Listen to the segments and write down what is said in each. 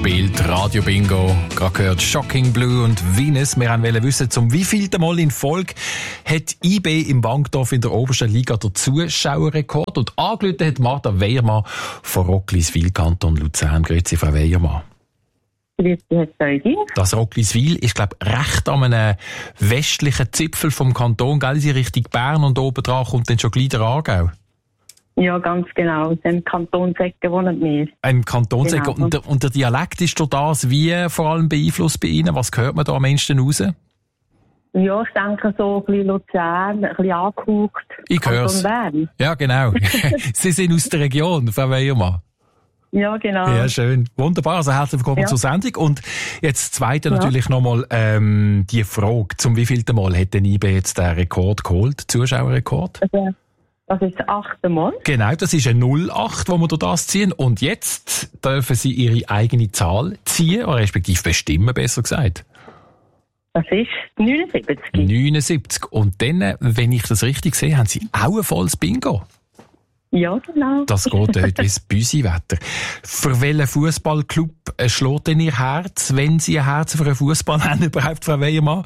spielt Radio Bingo. Gerade gehört Shocking Blue und Venus. Wir wollten wissen, zum wievielten Mal in Folge hat IB im Bankdorf in der obersten Liga den Zuschauerrekord. Und angerufen hat Martha Weyermann von Rockliswil, Kanton Luzern. Grüezi, Frau Weyermann. Das Rockliswil ist, glaube ich, recht an einem westlichen Zipfel vom Kanton, gell? Sie Richtung Bern und oben dran kommt dann schon gleich der Aargau. Ja, ganz genau. Im Kantonsecken wohnen wir. Im Kantonsecken. Genau. Und der Dialekt ist durch das wie vor allem beeinflusst bei Ihnen? Was hört man da am ehesten raus? Ja, ich denke so ein bisschen Luzern, ein bisschen angehaucht. Ich hör's. Bern. Ja, genau. Sie sind aus der Region, Frau Weyermann. Ja, genau. Ja, schön. Wunderbar. Also herzlich willkommen zur Sendung. Und jetzt das Zweite natürlich nochmal die Frage, zum wievielten Mal hat denn IB jetzt den Rekord geholt, Zuschauerrekord? Das ist das 8. Mal. Genau, das ist ein 08, wo wir durch das ziehen. Und jetzt dürfen Sie Ihre eigene Zahl ziehen, oder respektive bestimmen, besser gesagt. Das ist 79. 79. Und dann, wenn ich das richtig sehe, haben Sie auch ein volles Bingo. Ja, genau. Das geht heute wie das Büsi-Wetter. Für welchen Fußballclub schlägt denn Ihr Herz, wenn Sie ein Herz für einen Fußball haben, überhaupt, Frau Weyermann?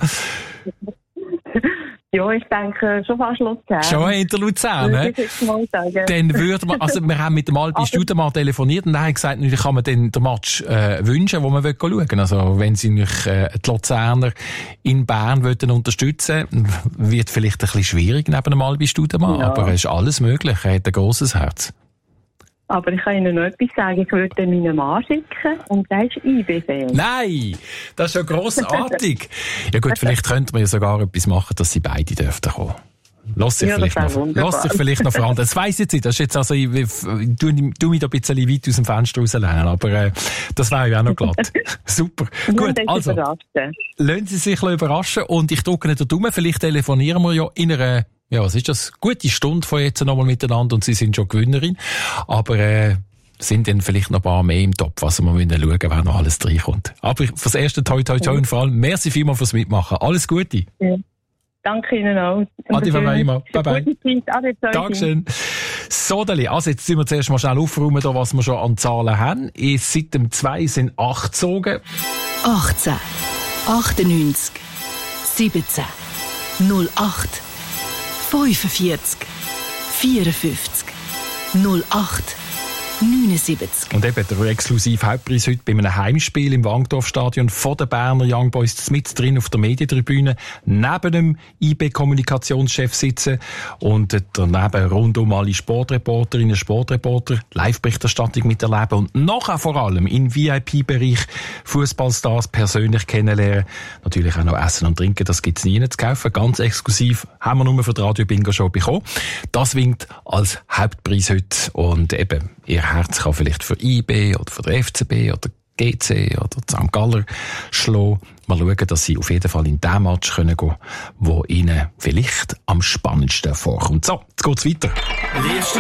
Ja, ich denke schon fast Luzern. Schon hinter Luzern, ne? Dann würde man, also wir haben mit dem Albi Studemann telefoniert und er hat gesagt, natürlich kann man dann den Match wünschen, wo man schauen will. Also wenn Sie nicht die Luzerner in Bern unterstützen wollen, wird vielleicht ein bisschen schwierig neben dem Albi Studemann, aber es ist alles möglich. Er hat ein grosses Herz. Aber ich kann Ihnen noch etwas sagen. Ich würde meinen Mann schicken und der ist IB-Fan. Nein! Das ist ja grossartig. Ja gut, vielleicht könnte man ja sogar etwas machen, dass sie beide dürften kommen. Lass sich vielleicht noch voran. Das weiss ich jetzt nicht. Das ist jetzt also, ich tu mich da ein bisschen weit aus dem Fenster rauslehnen, aber das wäre ja auch noch glatt. Super. Gut, also, lassen Sie sich überraschen und ich drücke nicht den Daumen. Vielleicht telefonieren wir ja in einer, ja, was ist das? Gute Stunde von jetzt nochmal miteinander und Sie sind schon Gewinnerin. Aber, sind dann vielleicht noch ein paar mehr im Topf, was wir müssen schauen, wer noch alles reinkommt. Aber fürs Erste toi toi toi und vor allem merci vielmals fürs Mitmachen. Alles Gute. Ja. Danke Ihnen auch. Adi, Frau Weyermann. Bye bye. Dankeschön. So, also jetzt sind wir zuerst mal schnell aufräumen, was wir schon an Zahlen haben. Seit dem 2 sind 8 gezogen. 18, 98, 17, 08, 45, 54, 08, 79. Und eben der exklusive Hauptpreis heute bei einem Heimspiel im Wankdorfstadion von den Berner Young Boys mit drin auf der Medientribüne neben dem IB-Kommunikationschef sitzen und daneben rundum alle Sportreporterinnen und Sportreporter Live-Berichterstattung miterleben und nachher vor allem im VIP-Bereich Fußballstars persönlich kennenlernen. Natürlich auch noch Essen und Trinken, das gibt's nie zu kaufen. Ganz exklusiv haben wir nur für die Radio Bingo Show bekommen. Das winkt als Hauptpreis heute und eben Ihr Herz kann vielleicht für IB oder für den FCB oder GC oder St. Galler schlagen. Mal schauen, dass Sie auf jeden Fall in den Match gehen können, wo Ihnen vielleicht am spannendsten vorkommt. So, jetzt geht's weiter.